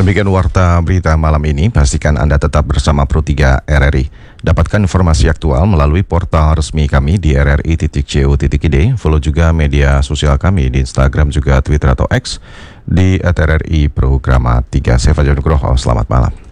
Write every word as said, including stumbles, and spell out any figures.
Demikian warta berita malam ini. Pastikan Anda tetap bersama Pro tiga R R I. Dapatkan informasi aktual melalui portal resmi kami di r r i titik co titik i d. Follow juga media sosial kami di Instagram juga Twitter atau X di at r r i programa tiga. Saya Fajar Nugroho. Selamat malam.